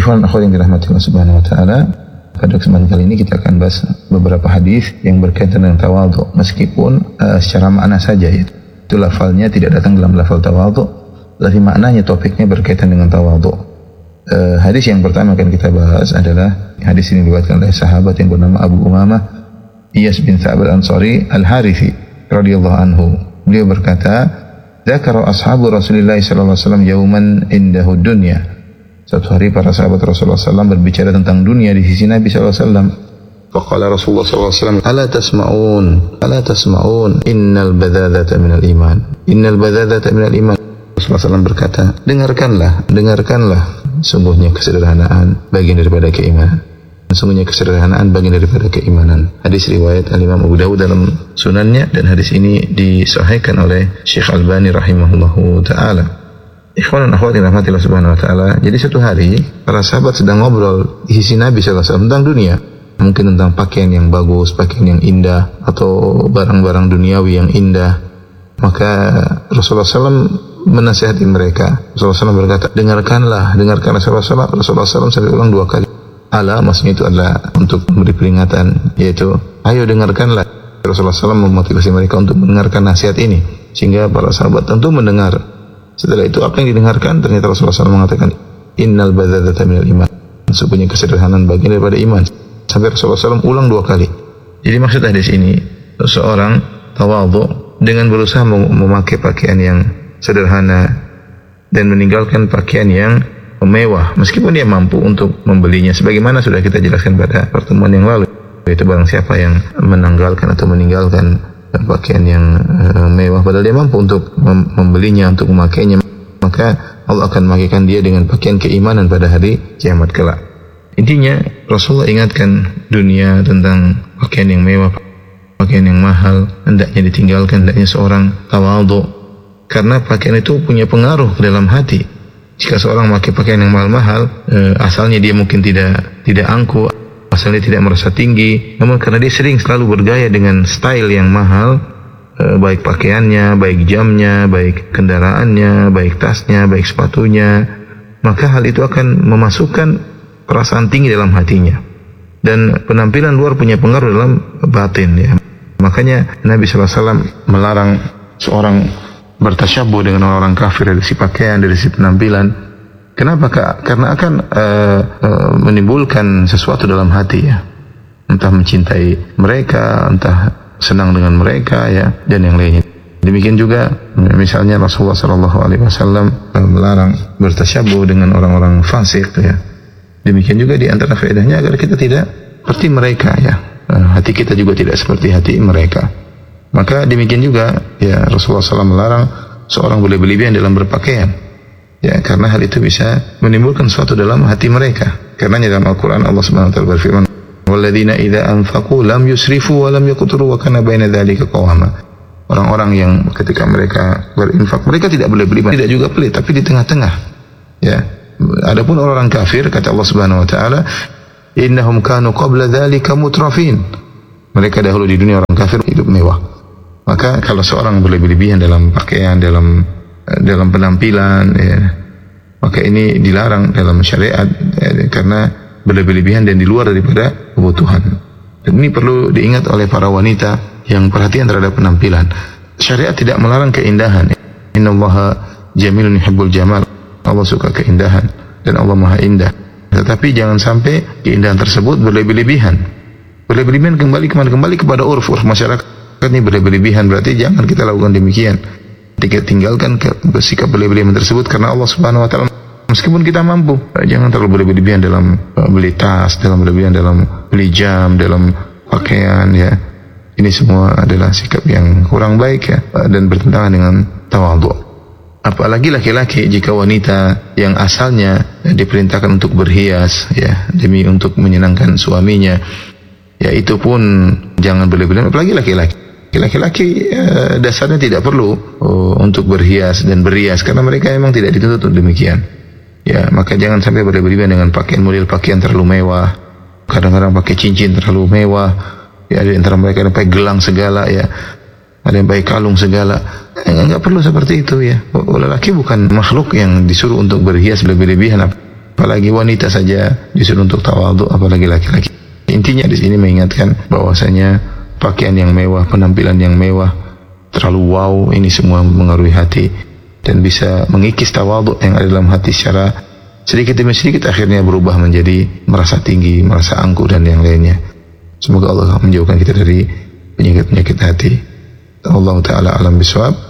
Ikhwan akhwat yang dirahmati Allah Subhanahu wa taala, pada kesempatan kali ini kita akan bahas beberapa hadis yang berkaitan dengan tawadhu, meskipun secara makna saja ya. Itu lafalnya tidak datang dalam lafal tawadhu, tapi maknanya, topiknya berkaitan dengan tawadhu. Hadis yang pertama akan kita bahas adalah hadis ini diriwayatkan oleh sahabat yang bernama Abu Umamah Iyas bin Sa'ab al-Ansari al-Harithi radhiyallahu anhu. Beliau berkata, "Dzakara ashabu Rasulillah sallallahu alaihi wasallam yauman indahu dunya." Suatu hari para sahabat Rasulullah SAW berbicara tentang dunia di sisi Nabi SAW. Faqala Rasulullah SAW, Ala tasma'un, innal badadata minal iman. Innal badadata minal iman. Rasulullah SAW berkata, dengarkanlah, sungguhnya kesederhanaan bagian daripada keimanan. Sungguhnya kesederhanaan bagian daripada keimanan. Hadis riwayat Al-Imam Abu Dawud dalam sunannya, dan hadis ini disahihkan oleh Syekh Albani rahimahullahu ta'ala. Ikhwan dan akhwat yang dirahmati Allah Subhanahu wa taala. Jadi suatu hari para sahabat sedang ngobrol di sisi Nabi sallallahu alaihi wasallam tentang dunia. Mungkin tentang pakaian yang bagus, pakaian yang indah, atau barang-barang duniawi yang indah. Maka Rasulullah SAW menasihati mereka. Rasulullah SAW berkata, dengarkanlah Rasulullah SAW sampai ulang 2 kali. Ala, maksudnya itu adalah untuk memberi peringatan, yaitu ayo dengarkanlah. Rasulullah SAW memotivasi mereka untuk mendengarkan nasihat ini, sehingga para sahabat tentu mendengar. Setelah itu apa yang didengarkan? Ternyata Rasulullah SAW mengatakan, innal badadata minal iman. Sesungguhnya kesederhanaan bagian daripada iman. Sampai Rasulullah SAW ulang 2 kali. Jadi maksud hadis ini, seorang tawadhu dengan berusaha memakai pakaian yang sederhana dan meninggalkan pakaian yang mewah, meskipun dia mampu untuk membelinya, sebagaimana sudah kita jelaskan pada pertemuan yang lalu. Yaitu barang siapa yang menanggalkan atau meninggalkan pakaian yang mewah padahal dia mampu untuk membelinya, untuk memakainya, maka Allah akan memakaikan dia dengan pakaian keimanan pada hari kiamat kelak. Intinya Rasulullah ingatkan dunia tentang pakaian yang mewah, pakaian yang mahal, hendaknya ditinggalkan, hendaknya seorang tawadhu, karena pakaian itu punya pengaruh ke dalam hati. Jika seorang memakai pakaian yang mahal-mahal, asalnya dia mungkin tidak angkuh, asalnya tidak merasa tinggi, namun karena dia sering selalu bergaya dengan style yang mahal, baik pakaiannya, baik jamnya, baik kendaraannya, baik tasnya, baik sepatunya, maka hal itu akan memasukkan perasaan tinggi dalam hatinya, dan penampilan luar punya pengaruh dalam batin ya. Makanya Nabi SAW melarang seorang bertasyabuh dengan orang-orang kafir dari sisi pakaian, dari sisi penampilan. Kenapa? Karena akan menimbulkan sesuatu dalam hati ya. Entah mencintai mereka, entah senang dengan mereka ya, dan yang lainnya. Demikian juga misalnya Rasulullah SAW melarang bertasyabuh dengan orang-orang fasik ya. Demikian juga di antara faedahnya agar kita tidak seperti mereka ya. Hati kita juga tidak seperti hati mereka. Maka demikian juga ya, Rasulullah SAW melarang seorang boleh berlebihan dalam berpakaian. Ya, karena hal itu bisa menimbulkan sesuatu dalam hati mereka. Karena dalam Al-Quran Allah Subhanahu wa taala berfirman, "Walladzina idza anfaqu lam yusrifu wa lam yaqturu wa kana baina dzalika qawama." Orang-orang yang ketika mereka berinfak, mereka tidak boleh berlebihan, tidak juga pelit, tapi di tengah-tengah. Ya. Adapun orang kafir, kata Allah Subhanahu wa taala, "Innahum kanu qabla dzalika mutrafin." Mereka dahulu di dunia orang kafir hidup mewah. Maka kalau seorang berlebihan dalam pakaian, dalam penampilan ya, maka ini dilarang dalam syariat ya, karena berlebihan dan di luar daripada kebutuhan. Dan ini perlu diingat oleh para wanita yang perhatian terhadap penampilan. Syariat tidak melarang keindahan. Innallaha jamilun yuhibbul jamal. Allah suka keindahan dan Allah Maha Indah. Tetapi jangan sampai keindahan tersebut berlebihan. Berlebihan kembali kepada urf masyarakat. Ini berlebihan, berarti jangan kita lakukan demikian. Kita tinggalkan sikap berlebihan tersebut karena Allah Subhanahu wa taala. Meskipun kita mampu, jangan terlalu berlebihan dalam beli tas, dalam berlebihan dalam beli jam, dalam pakaian ya. Ini semua adalah sikap yang kurang baik ya, dan bertentangan dengan tawadhu. Apalagi laki-laki, jika wanita yang asalnya diperintahkan untuk berhias ya, demi untuk menyenangkan suaminya, ya itu pun jangan berlebihan. Apalagi laki-laki. Laki-laki dasarnya tidak perlu untuk berhias dan berias karena mereka memang tidak dituntut untuk demikian. Ya, maka jangan sampai berlebihan dengan model pakaian terlalu mewah. Kadang-kadang pakai cincin terlalu mewah. Ya, ada antara mereka yang pakai gelang segala ya. Ada yang pakai kalung segala. Enggak perlu seperti itu ya. Lelaki bukan makhluk yang disuruh untuk berhias berlebihan. Apalagi wanita saja disuruh untuk tawadhu, apalagi laki-laki. Intinya di sini mengingatkan bahwasanya pakaian yang mewah, penampilan yang mewah, terlalu wow, ini semua mengaruhi hati dan bisa mengikis tawadhu yang ada dalam hati secara sedikit demi sedikit, akhirnya berubah menjadi merasa tinggi, merasa angkuh dan yang lainnya. Semoga Allah menjauhkan kita dari penyakit-penyakit hati. Allah Ta'ala alam bisawab.